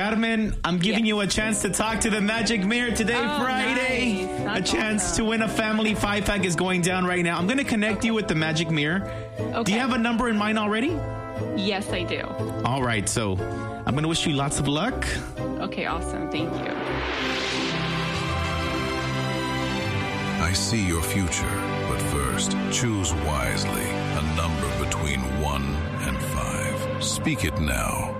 Carmen, I'm giving you a chance to talk to the Magic Mirror today, Friday. Nice. A chance to win a family 5-pack is going down right now. I'm going to connect you with the Magic Mirror. Okay. Do you have a number in mind already? Yes, I do. All right, so I'm going to wish you lots of luck. Okay, awesome. Thank you. I see your future, but first, choose wisely. A number between 1 and 5. Speak it now.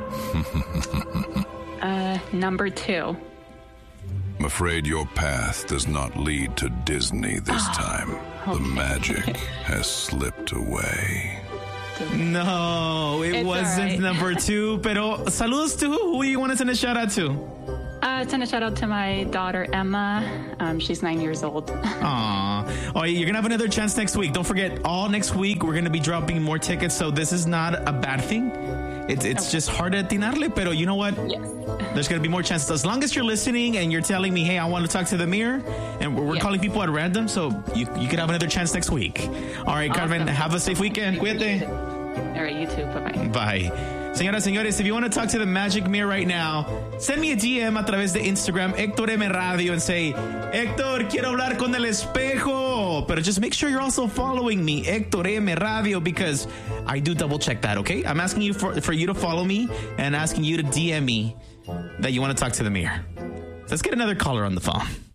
Number 2. I'm afraid your path does not lead to Disney this time. The magic has slipped away. No, it It's wasn't all right. number 2. Pero saludos to who? Who do you want to send a shout out to? Send a shout out to my daughter, Emma. She's 9 years old. Aw. Oh, you're going to have another chance next week. Don't forget, all next week, we're going to be dropping more tickets. So this is not a bad thing. It's just hard to atinarle, pero you know what? Yes. There's going to be more chances. As long as you're listening and you're telling me, hey, I want to talk to the mirror, and we're Yeah. calling people at random, so you could have another chance next week. All right, Carmen, Awesome. have a safe weekend. Cuídate. All right, you too. Bye-bye. Bye. Señoras, señores, if you want to talk to the Magic Mirror right now, send me a DM a través de Instagram, Héctor M Radio, and say, Héctor, quiero hablar con el espejo. But just make sure you're also following me, Héctor M Radio, because I do double check that, okay? I'm asking you for you to follow me and asking you to DM me that you want to talk to the mirror. Let's get another caller on the phone.